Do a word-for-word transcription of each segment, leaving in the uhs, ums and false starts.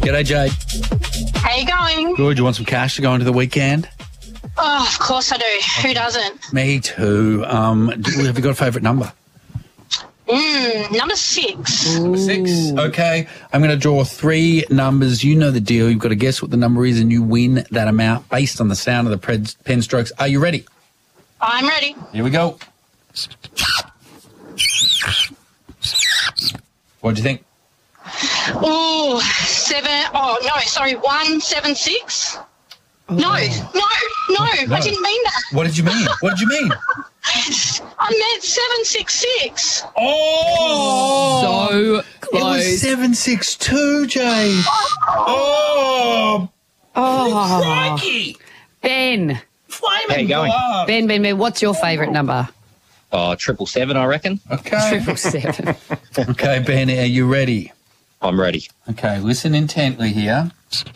G'day, Jade. How you going? Good. You want some cash to go into the weekend? Oh, of course I do. Who doesn't? Me too. Um, do- have you got a favourite number? Mm, number six. Number six. Okay. I'm going to draw three numbers. You know the deal. You've got to guess what the number is and you win that amount based on the sound of the pen, pen strokes. Are you ready? I'm ready. Here we go. What do you think? Oh, seven. Oh, no, sorry. One, seven, six. No, no, no, I didn't mean that. What did you mean? What did you mean? I meant seven, six, six. Oh! So It was close. seven six two, Jade. Oh! Oh, Crikey! Ben. Flaming How you going? blood. Ben, Ben, Ben, what's your favourite number? Oh, triple seven, I reckon. Okay. Triple seven. Okay, Ben, are you ready? I'm ready. Okay, listen intently here.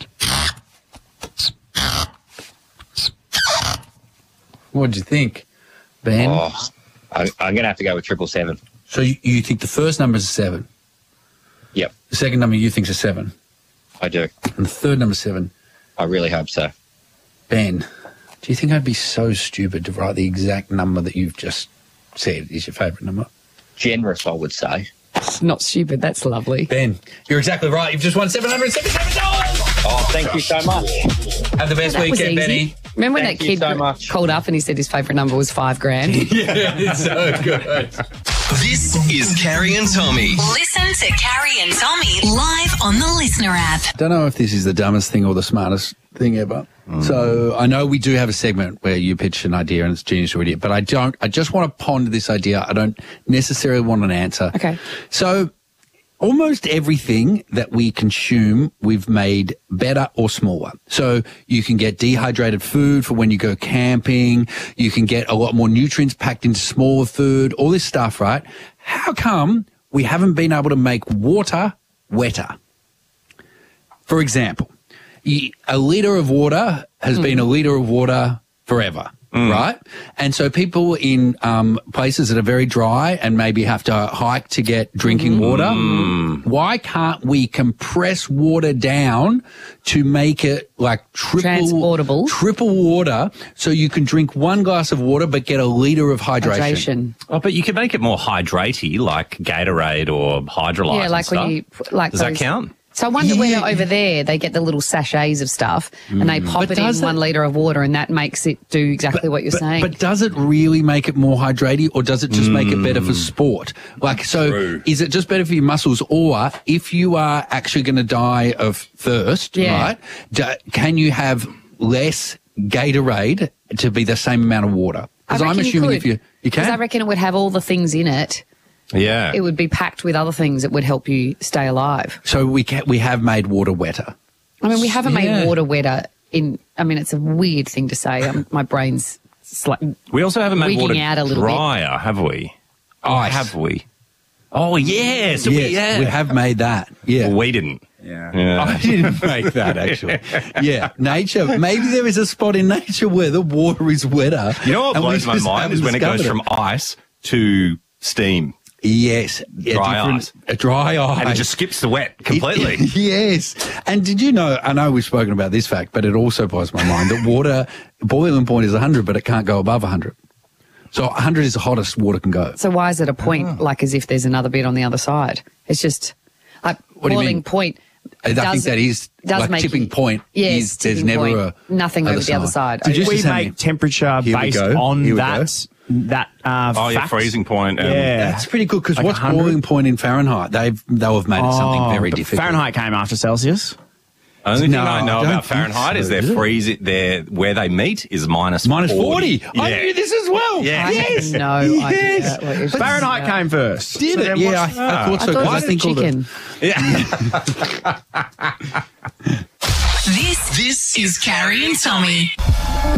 What do you think, Ben? Oh, I, I'm going to have to go with triple seven. So you, you think the first number is a seven? Yep, The second number you think is a seven? I do. And the third number is seven? I really hope so. Ben, do you think I'd be so stupid to write the exact number that you've just said is your favourite number? Generous, I would say. Not stupid. That's lovely. Ben, you're exactly right. You've just won seven hundred seventy-seven dollars. Oh, thank you so much. Have the best That was weekend, easy. Benny. Remember when Thank that you kid so much. called up and he said his favourite number was five grand? Yeah, it's so good. This is Carrie and Tommy. Listen to Carrie and Tommy live on the Listener app. Don't know if this is the dumbest thing or the smartest thing ever. So I know we do have a segment where you pitch an idea and it's genius or idiot, but I don't. I just want to ponder this idea. I don't necessarily want an answer. Okay. So almost everything that we consume, we've made better or smaller. So you can get dehydrated food for when you go camping. You can get a lot more nutrients packed into smaller food, all this stuff, right? How come we haven't been able to make water wetter? For example, y- a litre of water has been a litre of water forever. Right? And so people in um, places that are very dry and maybe have to hike to get drinking water, why can't we compress water down to make it like triple, Transportable. triple water so you can drink one glass of water but get a litre of hydration? Hydration. Oh, but you can make it more hydraty, like Gatorade or Hydrolyte. Yeah, like and when you stuff. like Does those, that count? So I wonder Yeah. whether over there they get the little sachets of stuff and they pop But it in does one it- litre of water and that makes it do exactly what you're but, saying. But does it really make it more hydrating or does it just make it better for sport? Like, so True. is it just better for your muscles or if you are actually going to die of thirst, Yeah. right, do, can you have less Gatorade to be the same amount of water? Because I I'm reckon you assuming could, if you, you Because I can. reckon it would have all the things in it. Yeah. It would be packed with other things that would help you stay alive. So we can, we have made water wetter. I mean, we haven't Yeah. made water wetter in, I mean, it's a weird thing to say. Um, my brain's sli- we also haven't made wigging water out a little bit. drier, have we? Or Ice. have we? Oh, yes. we, Yes, yeah. we have made that. Yeah. Well, we didn't. Yeah. I didn't make that, actually. Yeah, nature. Maybe there is a spot in nature where the water is wetter. You know what and we blows my just mind haven't is when it goes discovered from ice to steam. Yes. a Dry different- ice. A dry ice. And it just skips the wet completely. It- yes. And did you know, I know we've spoken about this fact, but it also blows my mind that water, boiling point is one hundred, but it can't go above one hundred. So one hundred is the hottest water can go. So why is it a point like as if there's another bit on the other side? It's just like What do you boiling mean? point. I think does- that is, does like make tipping you- point Yes, is, there's tipping never point. a Nothing over the other side. Did you we just say- make temperature Here we based go. on Here we that that uh, Oh, yeah, fact. freezing point. And Yeah. That's pretty good because Like what's one hundred? boiling point in Fahrenheit? They've, they'll have made it something Oh, very but difficult. Fahrenheit came after Celsius. Only No, thing I know I don't about think Fahrenheit so, is their is it? freeze, their where they meet is minus Minus forty. forty. I Yeah. knew this as well. Yeah. I Yes. have no Yes. idea. What you're Fahrenheit talking came first. Did So it? then Yeah, I, what's- I thought so. about. I 'cause thought I it think all was the, chicken. This, this is Carrie and Tommy.